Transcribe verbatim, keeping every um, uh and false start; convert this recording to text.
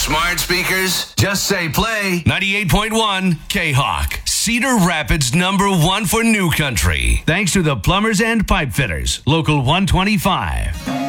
smart speakers? Just say play. ninety-eight point one K-Hawk. Cedar Rapids number one for new country. Thanks to the Plumbers and Pipe Fitters. Local one twenty-five.